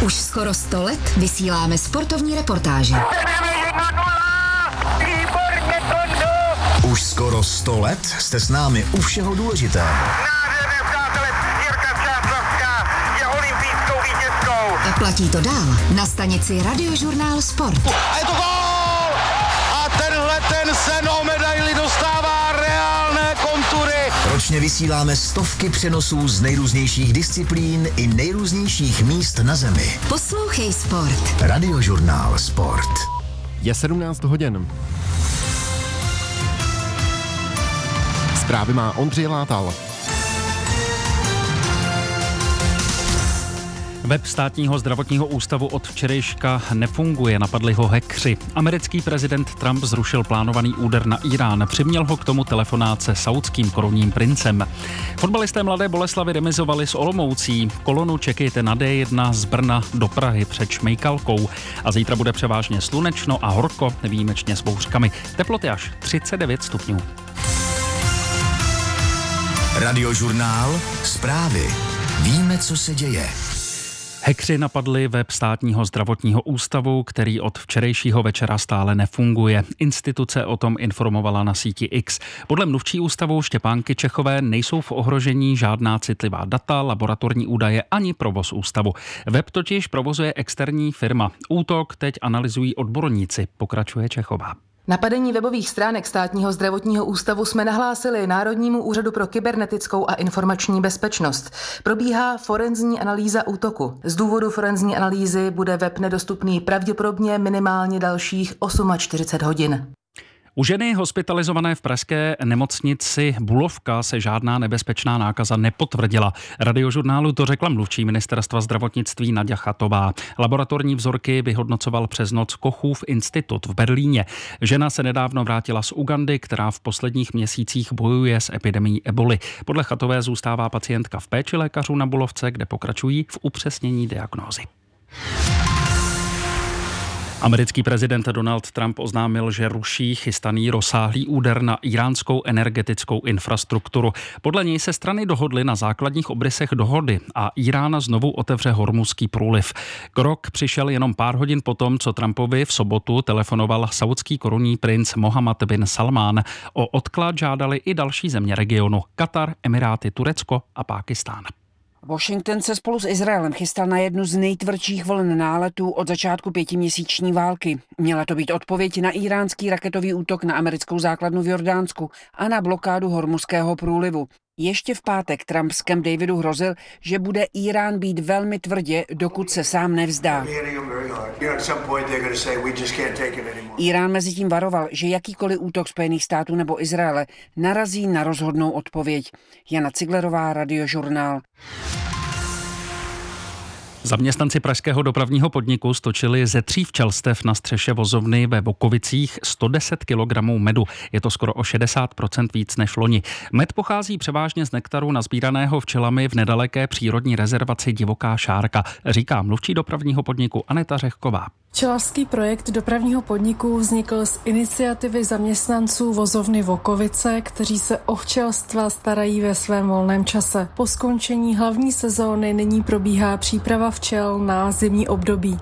Už skoro 100 let vysíláme sportovní reportáže. Už skoro 100 let jste s námi u všeho důležitého. A platí to dál na stanici Radiožurnál Sport. A je to gól! A ten sen o medaili dostává reálné kontury. Ročně vysíláme stovky přenosů z nejrůznějších disciplín i nejrůznějších míst na zemi. Poslouchej Sport. Radiožurnál Sport. Je 17 hodin. Zprávy má Ondřej Látal. Web státního zdravotního ústavu od včerejška nefunguje, napadli ho hackři. Americký prezident Trump zrušil plánovaný úder na Irán, přiměl ho k tomu telefonát se saudským korunním princem. Fotbalisté Mladé Boleslavi remizovali s Olomoucí. Kolonu čekejte na D1 z Brna do Prahy před Šmejkalkou. A zítra bude převážně slunečno a horko, výjimečně s bouřkami. Teploty až 39 stupňů. Radiožurnál Zprávy. Víme, co se děje. Hackři napadli web státního zdravotního ústavu, který od včerejšího večera stále nefunguje. Instituce o tom informovala na síti X. Podle mluvčí ústavu Štěpánky Čechové nejsou v ohrožení žádná citlivá data, laboratorní údaje ani provoz ústavu. Web totiž provozuje externí firma. Útok teď analyzují odborníci, pokračuje Čechová. Napadení webových stránek státního zdravotního ústavu jsme nahlásili Národnímu úřadu pro kybernetickou a informační bezpečnost. Probíhá forenzní analýza útoku. Z důvodu forenzní analýzy bude web nedostupný pravděpodobně minimálně dalších 48 hodin. U ženy hospitalizované v pražské nemocnici Bulovka se žádná nebezpečná nákaza nepotvrdila. Radiožurnálu to řekla mluvčí ministerstva zdravotnictví Naďa Chatová. Laboratorní vzorky vyhodnocoval přes noc Kochův institut v Berlíně. Žena se nedávno vrátila z Ugandy, která v posledních měsících bojuje s epidemií eboli. Podle Chatové zůstává pacientka v péči lékařů na Bulovce, kde pokračují v upřesnění diagnózy. Americký prezident Donald Trump oznámil, že ruší chystaný rozsáhlý úder na iránskou energetickou infrastrukturu. Podle něj se strany dohodly na základních obrysech dohody a Irán znovu otevře Hormuzský průliv. Krok přišel jenom pár hodin potom, co Trumpovi v sobotu telefonoval saudský korunní princ Mohammed bin Salman. O odklad žádali i další země regionu: Katar, Emiráty, Turecko a Pákistán. Washington se spolu s Izraelem chystal na jednu z nejtvrdších vln náletů od začátku 5měsíční války. Měla to být odpověď na iránský raketový útok na americkou základnu v Jordánsku a na blokádu Hormuzského průlivu. Ještě v pátek Trump s Camp Davidu hrozil, že bude Irán bít velmi tvrdě, dokud se sám nevzdá. Irán mezitím varoval, že jakýkoliv útok Spojených států nebo Izraele narazí na rozhodnou odpověď. Jana Ciglerová, Radiožurnál. Zaměstnanci pražského dopravního podniku stočili ze 3 včelstev na střeše vozovny ve Vokovicích 110 kg medu. Je to skoro o 60% víc než loni. Med pochází převážně z nektaru nazbíraného včelami v nedaleké přírodní rezervaci Divoká Šárka, říká mluvčí dopravního podniku Aneta Řehková. Včelařský projekt dopravního podniku vznikl z iniciativy zaměstnanců vozovny Vokovice, kteří se o včelstva starají ve svém volném čase. Po skončení hlavní sezóny nyní probíhá příprava včel na zimní období.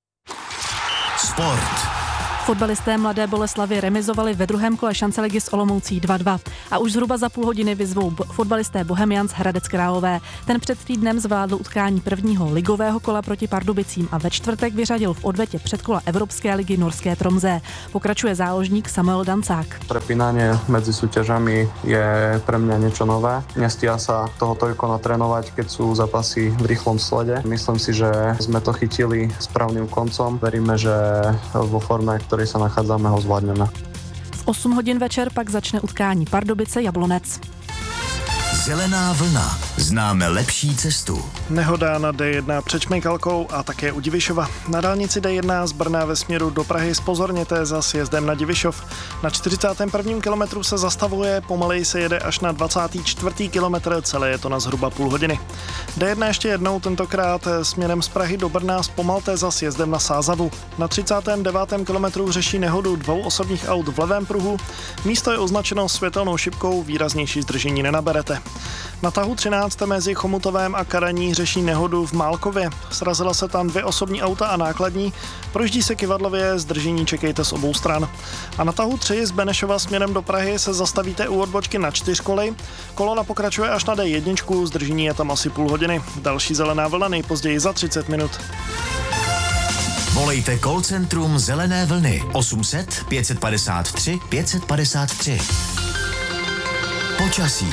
Sport. Fotbalisté Mladé Boleslavy remizovali ve druhém kole šanceligy s Olomoucí 2-2 a už zhruba za půl hodiny vyzvou fotbalisté Bohemians Hradec Králové. Ten před týdnem zvládl utkání prvního ligového kola proti Pardubicím a ve čtvrtek vyřadil v odvetě předkola Evropské ligy Norské Tromsé. Pokračuje záložník Samuel Dancák. Prepínanie medzi súťažami je pre mňa niečo nové. Nestíha sa toho toľko natrénovať, keď sú zápasy v rýchlom slede. Myslím si, že sme to chytili správnym koncom. Veríme, že vo forme, ktorej sa nachádzame, ho zvládneme. V 8 hodin večer pak začne utkání Pardubice Jablonec. Zelená vlna. Známe lepší cestu. Nehoda na D1 před Šmejkalkou a také u Divišova. Na dálnici D1 z Brna ve směru do Prahy zpozorněte za sjezdem na Divišov. Na 41. kilometru se zastavuje, pomaleji se jede až na 24. kilometr, celé je to na zhruba půl hodiny. D1 ještě jednou, tentokrát směrem z Prahy do Brna zpomalte za sjezdem na Sázavu. Na 39. kilometru řeší nehodu 2 osobních aut v levém pruhu. Místo je označeno světelnou šipkou, výraznější zdržení nenaberete. Na tahu 13 A13 mezi Chomutovem a Karaní řeší nehodu v Málkově. Srazila se tam 2 osobní auta a nákladní. Projíždí se Kyvadlově, zdržení čekejte z obou stran. A na tahu 3 z Benešova směrem do Prahy se zastavíte u odbočky na 4kolej. Kolona pokračuje až na D1, zdržení je tam asi půl hodiny. Další zelená vlna nejpozději za 30 minut. Volejte call centrum Zelené vlny 800 553 553. Počasí.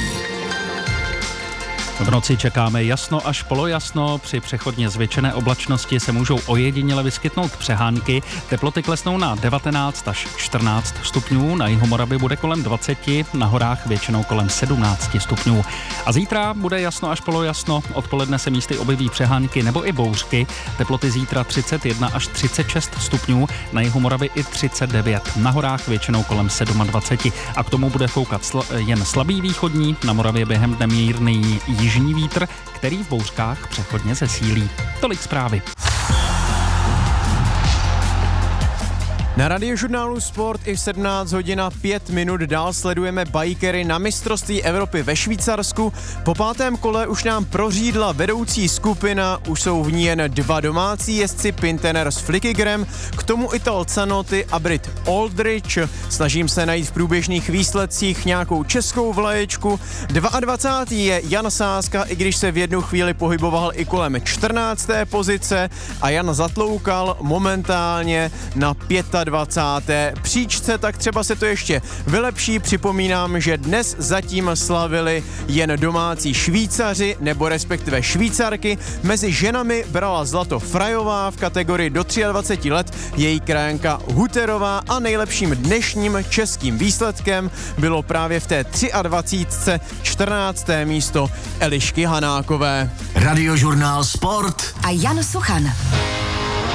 V noci čekáme jasno až polojasno, při přechodně zvětšené oblačnosti se můžou ojediněle vyskytnout přehánky, teploty klesnou na 19 až 14 stupňů, na jihu Moravy bude kolem 20, na horách většinou kolem 17 stupňů. A zítra bude jasno až polojasno, odpoledne se místy objeví přehánky nebo i bouřky, teploty zítra 31 až 36 stupňů, na jihu Moravy i 39, na horách většinou kolem 27 a k tomu bude foukat jen slabý východní, na Moravě během dne mírný jižní vítr, který v bouřkách přechodně zesílí. Tolik zprávy. Na Radiožurnálu Sport i v 17 hodin 5 minut dál sledujeme bikery na mistrovství Evropy ve Švýcarsku. Po 5. kole už nám prořídla vedoucí skupina, už jsou v ní jen 2 domácí jezdci, Pintener s Flickigerem, k tomu Ital Zanotti a Brit Aldrich. Snažím se najít v průběžných výsledcích nějakou českou vlaječku. 22. je Jan Sáska, i když se v jednu chvíli pohyboval i kolem 14. pozice a Jan Zatloukal momentálně na 25. příčce, tak třeba se to ještě vylepší. Připomínám, že dnes zatím slavili jen domácí Švýcaři, nebo respektive Švýcarky. Mezi ženami brala zlato Frajová v kategorii do 23 let, její krajanka Huterová a nejlepším dnešním českým výsledkem bylo právě v té 23. 14. místo Elišky Hanákové. Radiožurnál Sport a Jan Suchan.